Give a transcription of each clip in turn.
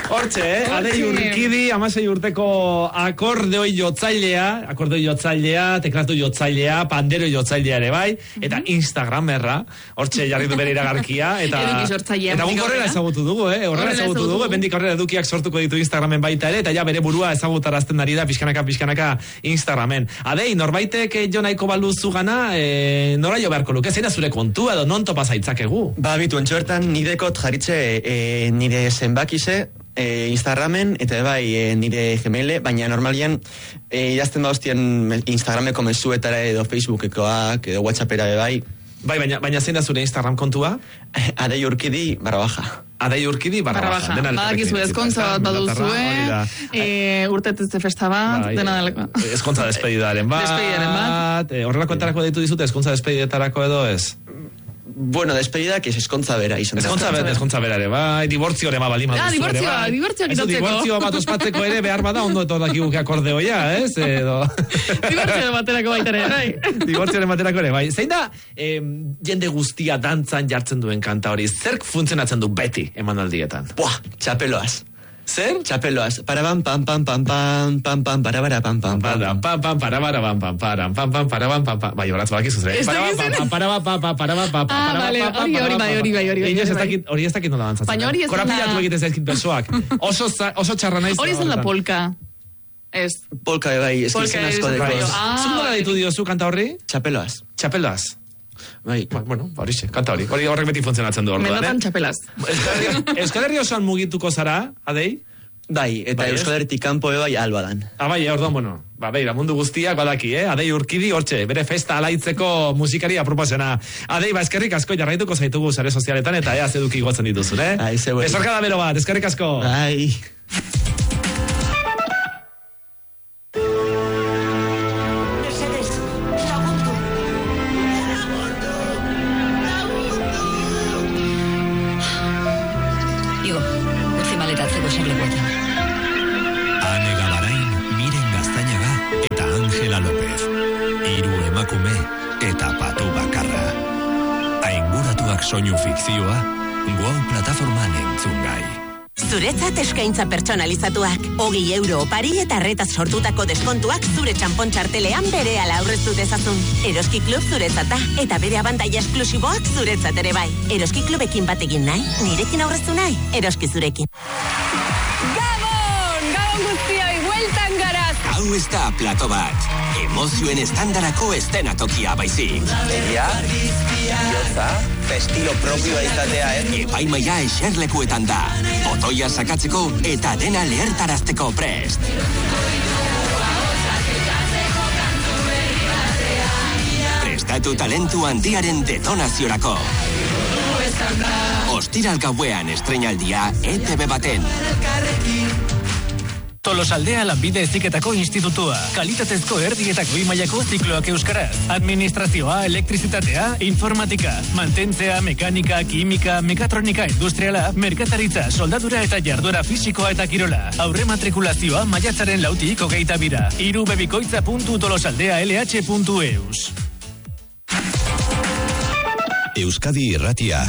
Hortxe, Adei Urkidi, 16 urteko akordeoi jotzailea, teklatu jotzailea, pandero jotzailea ere bai, eta Instagramerra, hortxe jarri du bere iragarkia, eta horrela ezagutu dugu, bendik horrela edukiak sortuko ditu Instagramen baita ere, eta ja bere burua ezagutarazten ari da pixkanaka Instagramen. Adei, norbaitek jo nahiko baluzu gana, nora jo beharko luke, zein da zure kontua, edo non topa zaitzakegu? Ba, bitu, entxuertan nidekot jaritxe nire zenbakize, Instagramen, eta bai nire Gmaile, baina normalian idazten da hostien Instagrameko mezuetara edo Facebookekoak edo Whatsappera bai. Bai, baina zein da zure Instagram kontua? Adei Urkidi _. Adei Urkidi _. Badakizu ezkontza bat baduzue, urtetze festa bat, dena daleko. Ezkontza despedidaren bat. Horrela kontarako deitu dizute ezkontza despedidetarako edo ez? Bueno, despedidak ez ezkontza bera izan. Ezkontza bera ere, bai, dibortzio ere ma balima duzu ere, bai. Dibortzio bat ospatzeko ere behar bada ondo etordakigu akordeoia, ez? Dibortzio baterako baita ere, bai. Dibortzio baterako ere, bai. Zein da, jende guztia dantzan jartzen duen kanta hori, zerk funtzionatzen du beti emanaldietan? Buah, txapeloaz. Zer? Txapeloaz. Paraban, pam, pam, pam, pam, pam, pam, parabara, pam, pam, pam. Pam, pam, parabara, pam, pam, pam, pam, pam, paraban, pam, pam. Bai, horaz bakizuz, eh? Hori ez dakit nola dantzatzen. Korapilatu egiten zaizkit besoak. Oso txarra naiz. Hori zen la polka. Ez. Polka bai, eskizien asko dekoz. Zuk nola ditu diozu kanta horri? Txapeloaz. Bai. Bueno, horixe, kanta hori. Horrek beti funtzionatzen du orduan, Mendatan txapelaz. Euskal Herri osoan mugituko zara, Adei? Bai, eta Euskal Herritik kanpo bai albadan. Bai, orduan, bueno, beira, mundu guztiak badaki, Adei Urkidi, hortxe, bere festa alaitzeko musikari aproposena. Adei, eskerrik asko, jarraituko zaitugu sare sozialetan, eta ea zeduki gotzen dituzun, Besarkada bero bat, eskerrik asko. Bai. Soinu fikzioa, Wow plataforman entzungai. Zuretzat eskaintza pertsonalizatuak, 20 euro opari eta arretaz sortutako deskontuak zure txampon txartelean berehala aurreztu dezazun. Eroski Klub zuretzata, eta bere abantaila esklusiboak zuretzat ere bai. Eroski Klubekin bat egin nahi, nirekin aurreztu nahi, Eroski zurekin. Gabon guztioi, bueltan garaz! Hau ez da plato bat, emozioen estandarako estenatokia baizik. Jotza, estilo propioa izatea, Epaimaia eserlekuetan da, botoia sakatzeko eta dena lehertarazteko prest. Prestatu talentu handiaren detonaziorako. Ostiral gauean estreinaldia ETV baten. Tolosaldea Lanbide Heziketako Institutua. Kalitatezko erdi eta goi mailako zikloak euskaraz. Administrazioa, elektrizitatea, informatika, mantentzea, mekanika, kimika, mekatronika industriala, merkataritza, soldadura eta jarduera fisikoa eta kirola. Aurre matrikulazioa maiatzaren 6-tik 22. irubebikoitza.tolosaldealh.eus. Euskadi Irratia.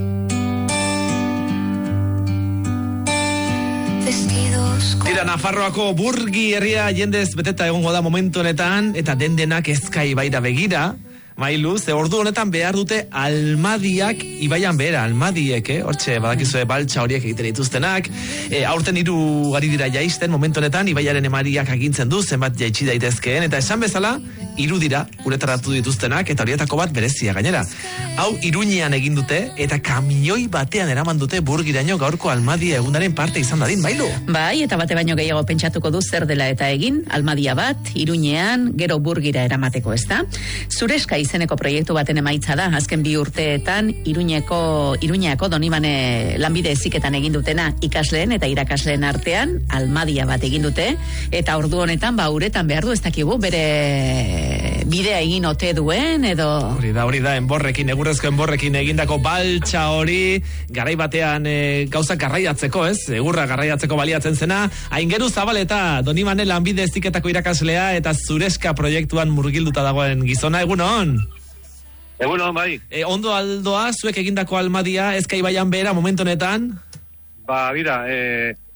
Tira, Nafarroako Burgi herria jendez beteta egongo da momentu honetan, eta dendenak ezkai baira begira, Mailu, ze ordu honetan behar dute almadiak ibaian behera, almadiek, hortxe, badakizue baltsa horiek egiten dituztenak, aurten 3 gari dira jaisten, momentu honetan, ibaiaren emariak agintzen du, zenbat jaitsi daitezkeen, eta esan bezala, 3 dira, uretaratu dituztenak, eta horietako bat berezia gainera. Hau Iruñean egin dute, eta kamioi batean eraman dute Burgiraino gaurko almadia egunaren parte izan dadin, Mailu. Bai, eta bate baino gehiago pentsatuko du zer dela eta egin, almadia bat, Iruñean, gero Burgira eramateko, ezta? Zureska izeneko proiektu baten emaitza da, azken 2 urteetan Iruñeako Donibane Lanbide Heziketan egin dutena ikasleen eta irakasleen artean almadia bat egin dute, eta ordu honetan uretan behar du, ez dakigu bere bidea egin ote duen edo... Hori da, enborrekin, egurrezko enborrekin egindako baltsa hori, garai batean gauzak garraiatzeko, ez? Egurra garraiatzeko baliatzen zena, Aingeru Zabaleta, Donibane Lanbide Heziketako irakaslea eta Zureska proiektuan murgilduta dagoen gizona, egunon? Egunon, bai. Ondo aldoa, zuek egindako almadia, ezkai baian behera momentu honetan? Mira,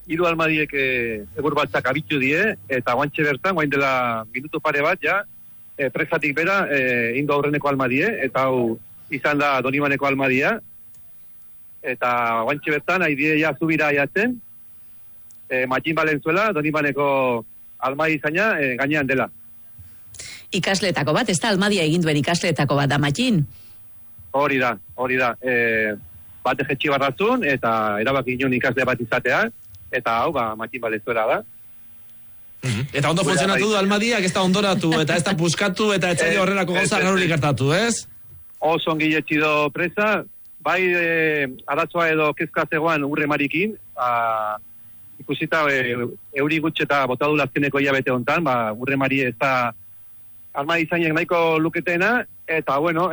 hiru almadiek egur batzak abitu die, eta guantxe bertan, guain dela minutu pare bat, ja, presatik bera, indo aurreneko almadie, eta hau izan da Donibaneko almadia, eta guantxe bertan, haidie ja zubira aiatzen, Matxin Balenzuela, Donibaneko almadi izaina, gainean dela. Ikasleetako bat, ez da almadia egin duen ikasleetako bat da, Matxin? Hori da. Bate jetxi barratzun, eta erabaki inon ikasle bat izatea, eta hau, Matxin Balenzuela da. Eta ondo funtzionatu du almadiak, ez da ondoratu, eta ez da puskatu, eta ez zailo horrelako gauza garurik hartatu, ez? Oso ongi etxido presa, bai arazoa edo kezka zegoan urre marikin, ikusita euri gutxe eta botadura azkeneko hilabete hontan, urre mari ez da almadi izainek nahiko luketena, eta bueno,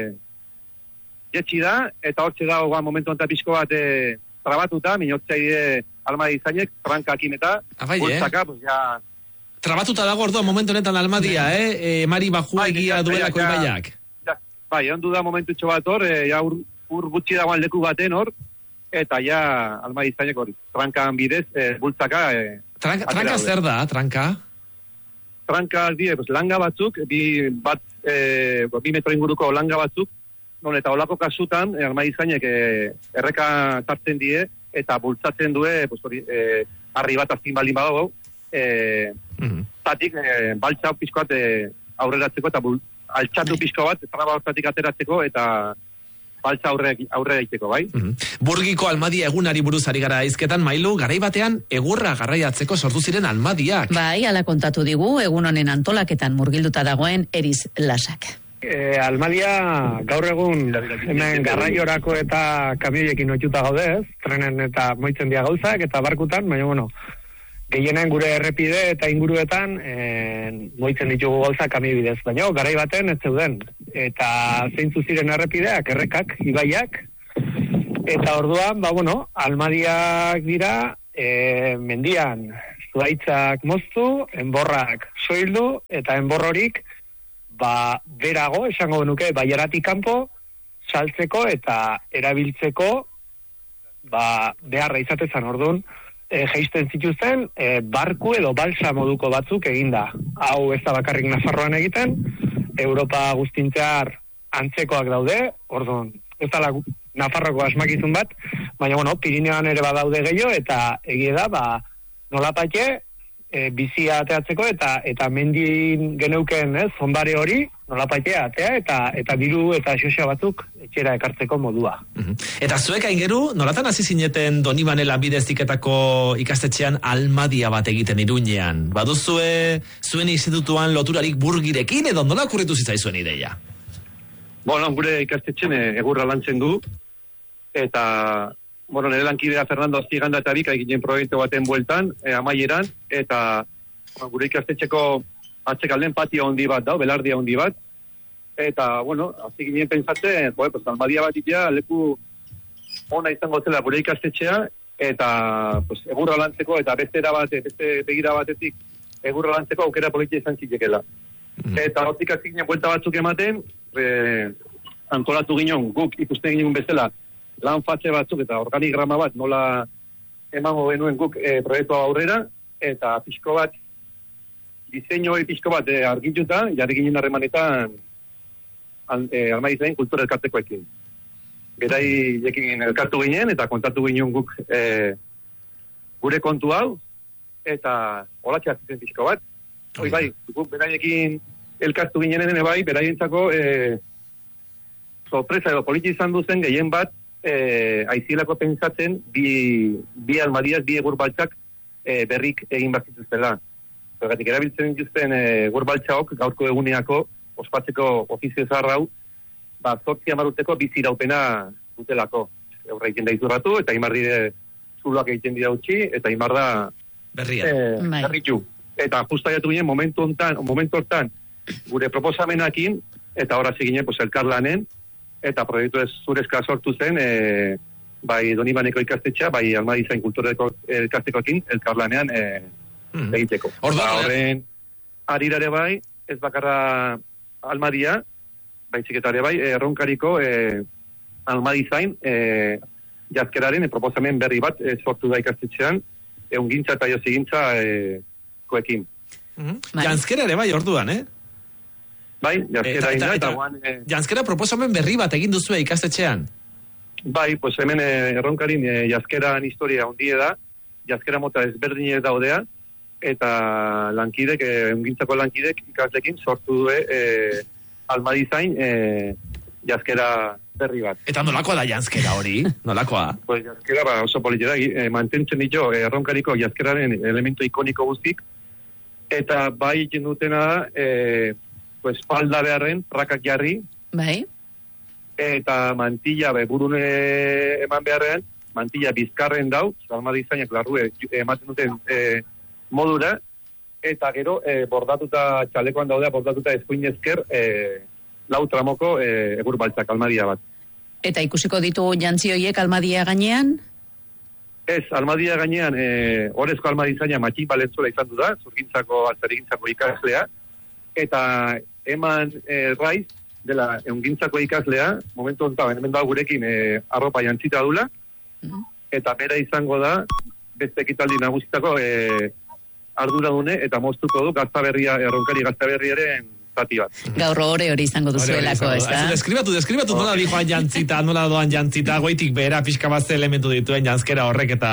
jetxi da, eta hortxe da momentu honetan pixko bat trabatuta, minotzaide almadi izainek, trankakin eta bultzaka, pues ja... Trabatuta dago orduan momentu honetan almadia, Mari bajua egia duelako ibaiak. Bai, ondu da momentu txo bat hor, ur gutxi dagoan leku baten hor, eta ja almadi izainek hori, trankan bidez, bultzaka... Tranka zer da, tranka? Tranka die, langa batzuk, bi metro inguruko langa batzuk, non eta olako kasutan, almadi izainek erreka tartzen die, eta bultzatzen due, harri bat azkin baldin badago, zatik, baltza pixko bat aurreratzeko, eta altxatu pixko bat, traba hortatik ateratzeko, eta baltza aurrera egiteko, bai? Burgiko almadia egunari buruz ari gara izketan, Mailu, garai batean egurra garraiatzeko sortu ziren almadiak. Bai, ala kontatu digu, egun honen antolaketan murgilduta dagoen Eriz Lasak. Almadia gaur egun hemen garraiorako eta kamioiekin oituta gaudez, trenen eta moitzen dia gauzak eta barkutan, baina bueno, gehienen gure errepide eta inguruetan moitzen ditugu gauzak kamio bidez, baina garai baten ez zeuden, eta zeintzu ziren errepideak, errekak, ibaiak, eta orduan, almadiak dira mendian zuaitzak moztu, enborrak soildu, eta enborrorik berago, esango genuke, baiaratik kanpo, saltzeko eta erabiltzeko beharra izatezan orduan, jeisten zituzten, barku edo balsa moduko batzuk eginda. Hau ez da bakarrik Nafarroan egiten, Europa guztintzear antzekoak daude, orduan, ez da Nafarroko asmakizun bat, baina, Pirineoan ere badaude gehiago, eta egie da, nolapatxe, bizia ateatzeko eta mendin geneuken zondare hori nolapaitea atea eta diru eta xoxa batzuk etxera ekartzeko modua. Eta zuek aingeru, nolatan hasi zineten Donibane lanbide heziketako ikastetxean almadia bat egiten Iruñean? Baduzue zuen institutuan loturarik Burgirekin edo nola okurritu zitzaizuen ideia? Gure ikastetxen egurra lantzen du eta nire lankidea Fernando Aztiganda eta Bika eginen proiektu baten bueltan, amaieran, eta gure ikastetxeko atzekalden patio handi bat dau, belardia handi bat, eta, hasi ginen pentsatzen, almadia bat itea, leku ona izango zela gure ikastetxea, eta egurra lantzeko, eta beste begira batetik egurra lantzeko aukera politia izan zitekela. Eta hortik hasi ginen buelta batzuk ematen, antolatu ginen, guk ikusten ginen bezala, lan fatxe batzuk eta organigrama bat nola emango genuen guk proiektua aurrera, eta pixko bat, diseinu pixko bat argituta, jarri ginen harremanetan almadizain kultura elkartekoekin. Berai jekin elkartu ginen, eta kontatu ginen guk gure kontu hau, eta holatxe hartzen pixko bat. Guk beraiekin elkartu ginen beraientzako sorpresa edo politi izan duzen gehien bat, aizielako pentsatzen bi almadiaz, bi egur baltzak berrik egin bat zituztela. Zergatik erabiltzen dituzten egur baltzaok gaurko eguneako ospatzeko ofizio zaharra hau, 8 urteko bizi iraupena dutelako. Eurra egiten da izurratu, eta imar dire zuloak egiten dira utzi, eta imar da berritu. Eta justaiatu ginen momentu hortan gure proposamenakin, eta horaz eginen elkarlanen, eta proiektu ez zurezka sortu zen, bai Donibaneko ikastetxea, bai Almadizain kultureko ikastekoekin, elkarlanean egiteko. Horren, arirare bai, ez bakarra Almadia, baitziketare bai, erronkariko Almadizain jazkeraren proposamen berri bat sortu da ikastetxean, eungintza eta jozigintza koekin. Janskera ere bai orduan, Bai, janskera inda, eta guan... Janskera proposamen berri bat egin duzu ikastetxean? Bai, pues hemen erronkarin jaskeran historia hundie da, jaskera mota ezberdinez daudea, eta lankidek, eungintzako lankidek ikaslekin sortu du almadizain jaskera berri bat. Eta nolakoa da janskera hori? Nolakoa? Pues janskera oso politia da, mantentzen ditu erronkariko jaskeraren elemento ikoniko guztik, eta bai egin dutena da, pues palda beharren, prakak jarri, bai, eta mantilla burun eman beharrean, mantilla bizkarren dau, almadizainak larrue ematen duten modura, eta gero bordatuta txalekoan daudea, bordatuta eskuin ezker, lau tramoko egur baltzak, almadia bat. Eta ikusiko ditugu jantzi horiek almadia gainean? Ez, almadia gainean, orezko almadizaina Matxin Balentzuela izan du da, zurgintzako, altzarigintzako ikaslea, eta eman Raiz, dela eungintzako ikaslea, momentu honetan, hemen da gurekin arropa jantzita dula, eta bera izango da, beste ekitaldi nagusitako arduradune, eta moztuko du erronkari gaztaberriaren zati bat. Gaur hori izango duzuelako, ez da? Deskribatu nola di joan jantzita, nola doan jantzita, goitik behera pixka bat ze elementu dituen jantzkera horrek eta...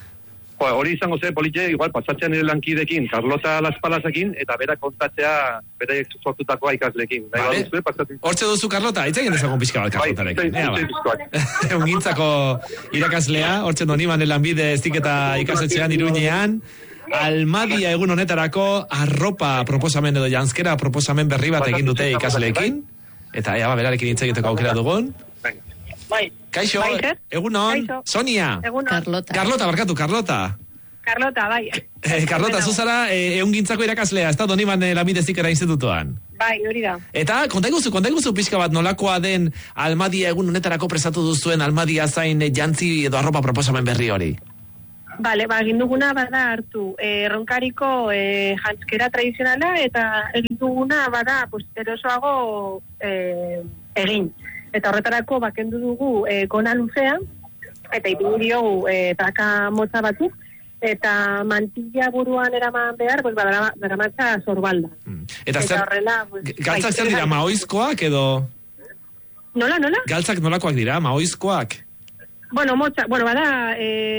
Hori izango zen politia, igual, pasatzean nire lankidekin, Carlota Las Palasekin, eta bera kontatzea bere sortutakoa ikaslekin. Vale. Hortxe duzu, Carlota, itzegin dezagon pixka bat Carlotarekin. Eungintzako irakaslea, hortxe doniban lanbide eztiketa ikasetxean Iruñean, almadia egun honetarako arropa proposamen edo janskera proposamen berri bat egin dute ikasleekin, eta berarekin hitz egiteko aukera dugun. Bai. Kaixo, egunon, Sonia. Carlota, barkatu, Carlota. Carlota, bai. Carlota, zuzara eungintzako irakaslea, ez da doniban lanbide eztiketa institutuan. Bai, hori da. Eta, kontaiguzu pixka bat nolakoa den almadia egun honetarako prestatu duzuen almadia zain jantzi edo arropa proposamen berri hori. Bale, egin duguna bada hartu erronkariko jantzkera tradizionala eta egin duguna bada erosoago egin. Eta horretarako bakendu dugu gona luzea eta ipini diogu taka motza batzuk eta mantilla buruan eraman behar, badamatza sorbalda. Eta horrela... Galtzak zer dira, maoizkoak edo? Nola? Galtzak nolakoak dira, maoizkoak? Bueno, bada,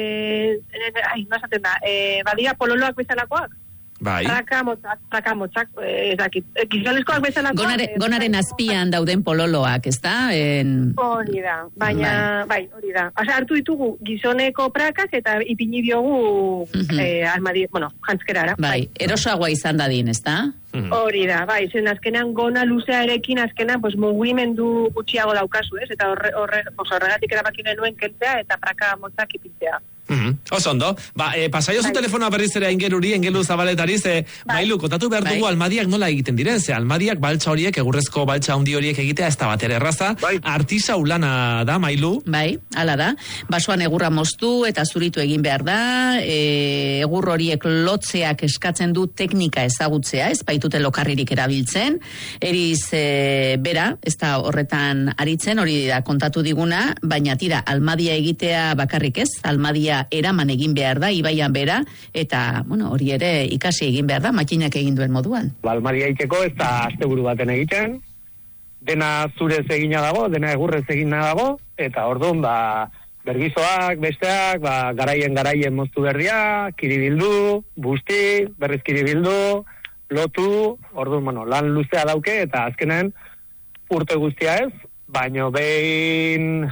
badia pololoak bezalakoak. Bai. Praka motzak, ezakit. Gizonezkoak bezalakoak. Gonaren azpian dauden pololoak, ez da? Hori da, baina, bai, hori da. Hartu ditugu gizoneko prakak eta ipini diogu jantzkerara. Bai, erosoagoa izan dadin, ez da? Hori da, bai, zen azkenean gona luzearekin azkenean mugimendu gutxiago daukazu, ez? Eta horregatik erabaki genuen kentzea eta praka motzak ipintzea. Oso ondo, pasaiozu telefonoa berriz ere Engelu Zabaletari, Mailu, kontatu behar dugu almadiak nola egiten diren, almadiak baltsa horiek, egurrezko baltsa handi horiek egitea, ez da bat ere erraza, artisau lana da, Mailu? Bai, ala da, basoan egurra moztu eta zuritu egin behar da, egur horiek lotzeak eskatzen du teknika ezagutzea, ez baitute lokarririk erabiltzen, eriz bera, ez da horretan aritzen, hori da kontatu diguna, baina tira, almadia egitea bakarrik ez, almadia eraman egin behar da, ibaian bera, eta, hori ere ikasi egin behar da, makinak egin duen moduan. Almadia egiteko ez da asteburu baten egiten, dena zurez egina dago, dena egurrez egina dago, eta orduan, bergizoak, besteak, garaien moztu berdia, kiribildu, busti, berriz kiribildu, lotu, orduan, lan luzea dauke, eta azkenen urte guztia ez, baino behin,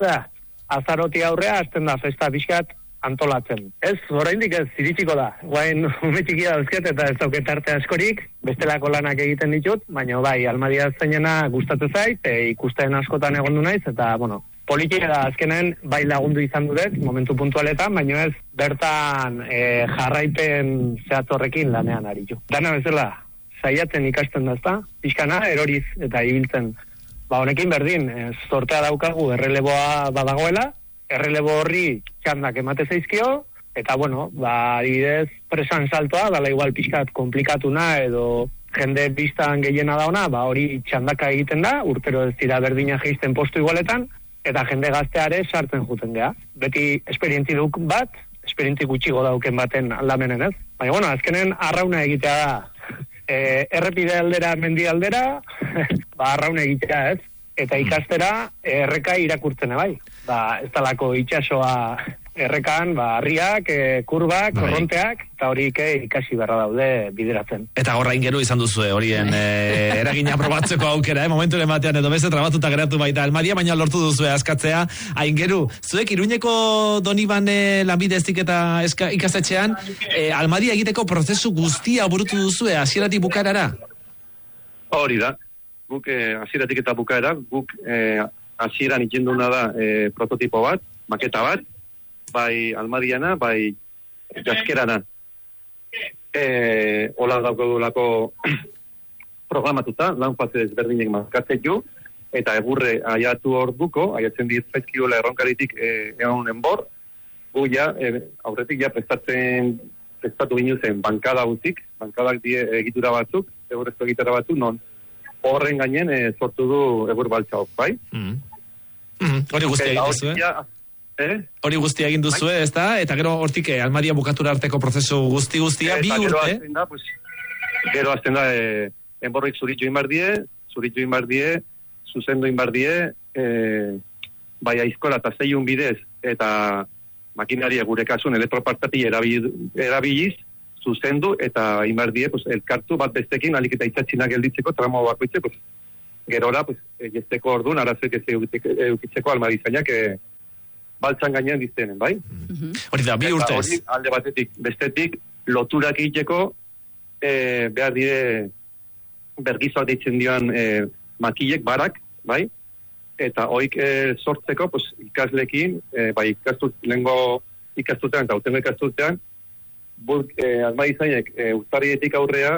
azaroti aurrea, azten da festa pixkat antolatzen. Ez, oraindik ez, iritsiko da. Guain, umetxikia dauzket eta ez dauket arte askorik, bestelako lanak egiten ditut, baina bai, almadia zainena gustatu zait, ikusten askotan egondu naiz, eta, politia da azkenen bai lagundu izan dudet, momentu puntualetan, baina ez, bertan jarraipen zehatzorrekin lanean aritu. Dana bezala, saiatzen ikasten da, ezta? Pixkana, eroriz eta ibiltzen. Honekin berdin, sortea daukagu erreleboa badagoela, errelebo horri txandak emate zaizkio, eta adibidez, presan saltoa, dala igual pixkat komplikatuna edo jende biztan gehiena dauna, hori txandaka egiten da, urtero ez dira berdina geizten postu igualetan, eta jende gazteare sartzen juten gea. Beti esperientzi duk bat, esperientzi gutxigo dauken baten aldamenen, ez? Baina, bueno, azkenen arrauna egitea da. Errepide aldera, mendi aldera, arrauna egitea, ez? Eta ikastera, erreka irakurtzen, bai. Ez talako itxasoa errekan, harriak, kurbak, korronteak, eta horiek ikasi beharra daude bideratzen. Eta gorra ingeru izan duzu, horien eragina probatzeko aukera, momenturen batean edo beste trabatuta geratu baita Almadia, baina lortu duzu askatzea. Aingeru, zuek Iruñeko Donibane lanbide heziketa ikastetxean, Almadia egiteko prozesu guztia burutu duzu, hasieratik bukaerara? Hori da, guk hasieratik eta bukaera, guk hasieran ikenduna da prototipo bat, maketa bat, bai Almadiana, bai Gaskerana. Hola daukodulako programatuta, lan fase desberdinek markatzeko, eta egurre aiatu orduko, aiatzen ditzaizkiola erronkaritik egon enbor, gu ja, aurretik ja prestatu ginuzen bankada guztik, bankadak die egitura batzuk, egurrezko egitura batzuk, non horren gainen sortu du egur baltzaok, bai? Hori guztia egin duzu, Hori guztia egin duzu, ez da? Eta gero hortik Almadia bukatura arteko prozesu guztia, bi urte? Gero azten da, enborrik zuritxo inbardie, zuzendu inbardie, bai aizkola eta zeiun bidez, eta makinaria gure kasun elektropartati erabiliz, zuzendu, eta inbardie, elkartu bat bestekin, alik eta itzatxinak gelditzeko, tramo bakoitzeko, gerora, jesteko orduan, arazoek ez eukitzeko Almadizainak, baltzan gainean diztenen, bai? Hori da, bi urtez. Hori, alde batetik, bestetik, loturak egiteko, behar dire, bergizoak deitzen dioan makilek, barak, bai? Eta hoik sortzeko, ikaslekin, bai, lehengo ikastutean, eta urtengo ikastutean, Almadizainek, uztarrietik aurrea,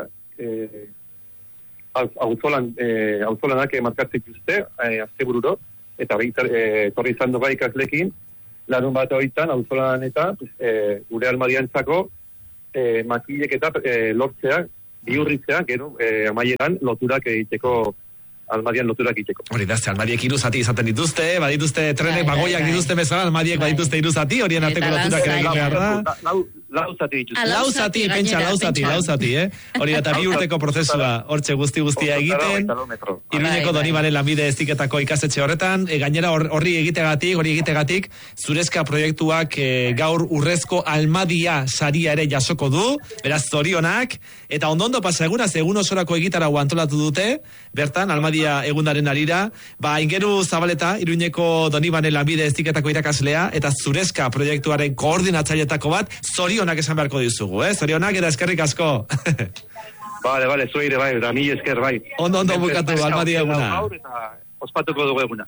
auzolanak markatzen dituzte, azte bururo, eta torri izan dugu ikaslekin, larun bat hoitan, auzolan eta gure Almadiantzako makilek eta lortzea, bihurritzea, gero amaieran loturak egiteko, Almadian loturak egiteko. Hori da, Almadiek iruzati izaten dituzte, badituzte trenek bagoiak dituzte bezala, Almadiek badituzte iruzati, horien arteko loturak ere behar da. Lauzati dituzte. Lauzati, Hori eta bi urteko prozesua, hortxe guztia egiten, Iruñeko Donibane lanbide heziketako ikastetxe horretan, gainera hori egitegatik, Zurezka proiektuak gaur urrezko Almadia saria ere jasoko du, beraz zorionak, eta ondo pasa egunaz, egun osorako egitarago antolatu dute, bertan, Almadia egundaren arira, Aingeru Zabaleta, Iruñeko Donibane lanbide heziketako irakaslea, eta Zurezka proiektuaren koordinatzailetako bat, zorionak esan beharko dizugu, zorionak eta eskerrik asko. Bale, zueire bai, da mi esker bai. Ondo bukatu, Almadia eguna. Ospatuko dugu eguna.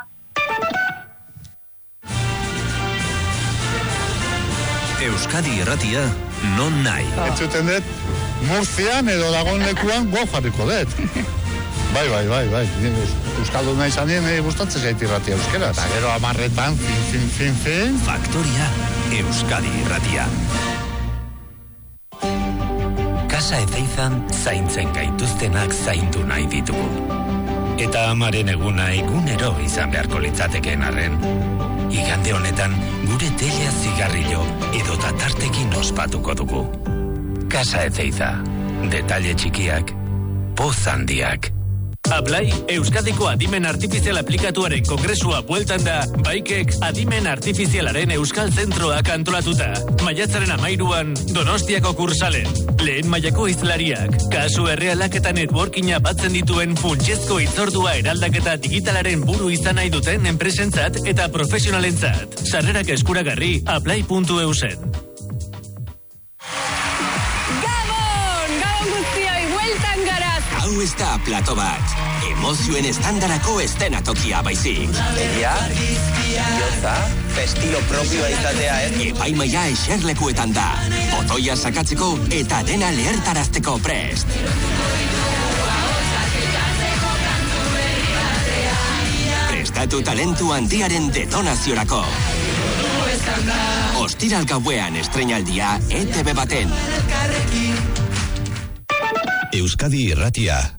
Euskadi Irratia, non nahi. Entzuten dut, Murtzian edo dagoen lekuan go jarriko dut. Bai. Euskaldu nahi zanien gustatzen zaiti Irratia euskeraz. Eta gero amarretan, fin. Faktoria, Euskadi Irratia. Casa Ezeizan zaintzen gaituztenak zaindu nahi ditugu. Eta amaren eguna egunero izan beharko litzateken arren. Igande honetan gure telea zigarrillo edo tatartekin ospatuko dugu. Casa Ezeiza, detalle txikiak, poz handiak. Ablai, Euskadiko adimen artifizial aplikatuaren kongresua bueltan da, Baikek adimen artifizialaren Euskal Zentroak antolatuta. Maiatzaren 13an, Donostiako kursalen. Lehen mailako hizlariak, kasu errealak eta networkinga batzen dituen funtsezko hitzordua eraldaketa digitalaren buru izan nahi duten enpresentzat eta profesionalentzat. Sarrerak eskuragarri, ablai.eusen. Hau ez da plato bat, emozioen estandarako estenatokia baizik. Egia, jotza, estilo propioa izatea, Epaimaia eserlekuetan da, botoia sakatzeko eta dena lehertarazteko prest. Prestatu talentu handiaren detonaziorako. Ostiral gauean estreinaldia ETV baten. Euskadi Irratia.